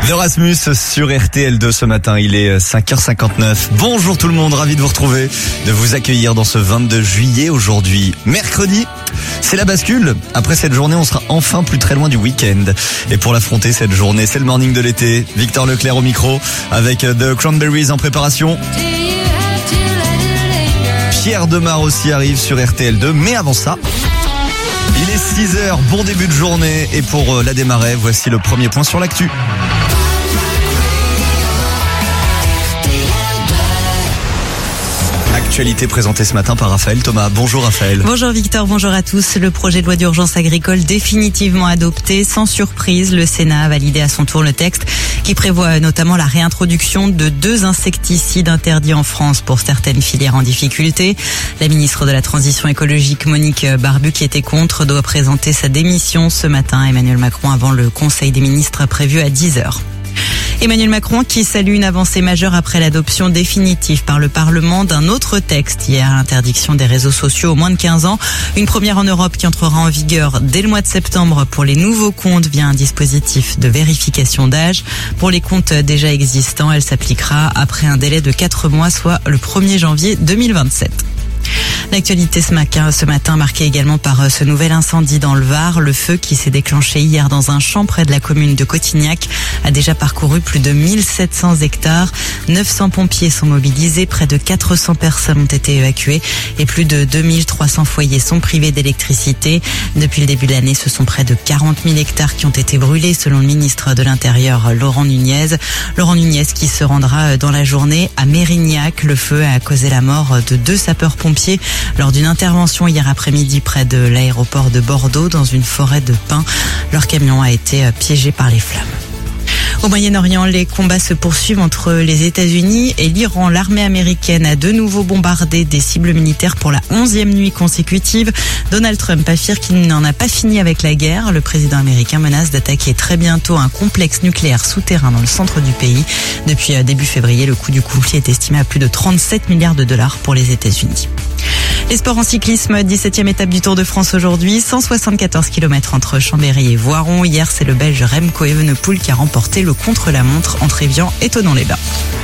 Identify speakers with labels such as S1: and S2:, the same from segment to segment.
S1: D'Erasmus sur RTL2 ce matin, il est 5h59. Bonjour tout le monde, ravi de vous retrouver, de vous accueillir dans ce 22 juillet aujourd'hui. Mercredi, c'est la bascule. Après cette journée, on sera enfin plus très loin du week-end. Et pour l'affronter cette journée, c'est le morning de l'été. Victor Leclerc au micro avec The Cranberries en préparation. Pierre Demar aussi arrive sur RTL2, mais avant ça... Il est 6h, bon début de journée et pour la démarrer, voici le premier point sur l'actu. Actualité présentée ce matin par Raphaël Thomas. Bonjour Raphaël.
S2: Bonjour Victor, bonjour à tous. Le projet de loi d'urgence agricole définitivement adopté. Sans surprise, le Sénat a validé à son tour le texte qui prévoit notamment la réintroduction de 2 insecticides interdits en France pour certaines filières en difficulté. La ministre de la Transition écologique, Monique Barbu, qui était contre, doit présenter sa démission ce matin. Emmanuel Macron avant le Conseil des ministres prévu à 10h. Emmanuel Macron qui salue une avancée majeure après l'adoption définitive par le Parlement d'un autre texte hier, l'interdiction des réseaux sociaux aux moins de 15 ans. Une première en Europe qui entrera en vigueur dès le mois de septembre pour les nouveaux comptes via un dispositif de vérification d'âge. Pour les comptes déjà existants, elle s'appliquera après un délai de 4 mois, soit le 1er janvier 2027. L'actualité ce matin marquée également par ce nouvel incendie dans le Var. Le feu qui s'est déclenché hier dans un champ près de la commune de Cotignac a déjà parcouru plus de 1700 hectares. 900 pompiers sont mobilisés, près de 400 personnes ont été évacuées et plus de 2300 foyers sont privés d'électricité. Depuis le début de l'année, ce sont près de 40 000 hectares qui ont été brûlés selon le ministre de l'Intérieur Laurent Nunez. Laurent Nunez qui se rendra dans la journée à Mérignac. Le feu a causé la mort de 2 sapeurs-pompiers lors d'une intervention hier après-midi près de l'aéroport de Bordeaux dans une forêt de pins. Leur camion a été piégé par les flammes. Au Moyen-Orient, les combats se poursuivent entre les États-Unis et l'Iran. L'armée américaine a de nouveau bombardé des cibles militaires pour la 11e nuit consécutive. Donald Trump affirme qu'il n'en a pas fini avec la guerre. Le président américain menace d'attaquer très bientôt un complexe nucléaire souterrain dans le centre du pays. Depuis début février, le coût du conflit est estimé à plus de 37 milliards de dollars pour les États-Unis. Les sports en cyclisme, 17e étape du Tour de France aujourd'hui, 174 km entre Chambéry et Voiron. Hier, c'est le Belge Remco Evenepoel qui a remporté le contre-la-montre entre Évian et Thonon-les-Bains.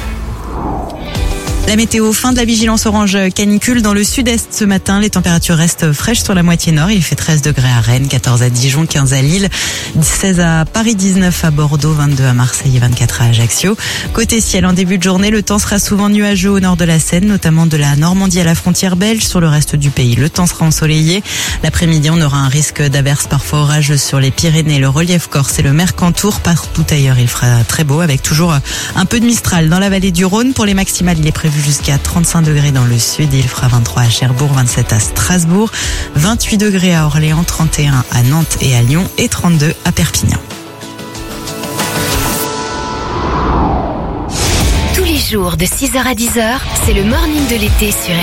S2: La météo, fin de la vigilance orange canicule dans le sud-est ce matin. Les températures restent fraîches sur la moitié nord. Il fait 13 degrés à Rennes, 14 à Dijon, 15 à Lille, 16 à Paris, 19 à Bordeaux, 22 à Marseille et 24 à Ajaccio. Côté ciel, en début de journée, le temps sera souvent nuageux au nord de la Seine, notamment de la Normandie à la frontière belge. Sur le reste du pays, le temps sera ensoleillé. L'après-midi, on aura un risque d'averses parfois orageuses sur les Pyrénées, le relief corse et le Mercantour. Partout ailleurs, il fera très beau avec toujours un peu de Mistral dans la vallée du Rhône. Pour les maximales, il est prévu jusqu'à 35 degrés dans le sud. Il fera 23 à Cherbourg, 27 à Strasbourg, 28 degrés à Orléans, 31 à Nantes et à Lyon et 32 à Perpignan.
S3: Tous les jours de 6h à 10h, c'est le morning de l'été sur